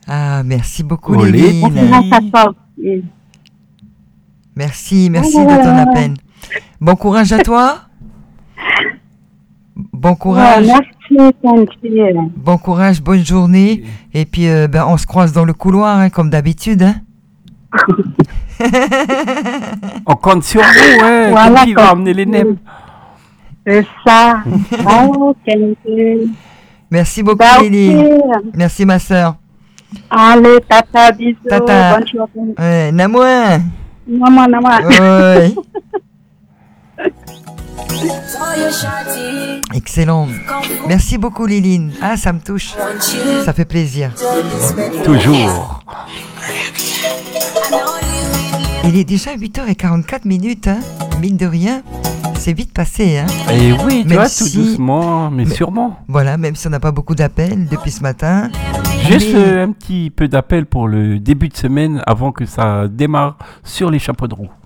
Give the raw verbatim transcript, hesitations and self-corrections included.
Ah, merci beaucoup, Olé, Liline. Grâce à toi aussi. Merci, merci de ton appel. Bon courage à toi. Bon Ouais, courage. merci, Tanti. Bon courage, bonne journée. Et puis, euh, ben, on se croise dans le couloir, hein, comme d'habitude. Hein. On compte sur vous, hein, Voilà, comme qui va comme- amener les nems. C'est ça. Oh, Tanti. Merci beaucoup, Bah, ok. Liline. Merci, ma sœur. Allez, tata, bisous. Tata. Bonne journée. Ouais, Namouin. Maman, maman. Ouais. Excellent. Merci beaucoup, Liline. Ah, ça me touche. Ça fait plaisir. Toujours. Il est déjà huit heures quarante-quatre minutes, hein. Mine de rien, c'est vite passé, hein. Et oui, tu Même vois, si- tout doucement, mais, mais- sûrement. Voilà, même si on n'a pas beaucoup d'appels depuis ce matin. Juste mais- euh, un petit peu d'appel pour le début de semaine avant que ça démarre sur les chapeaux de roue.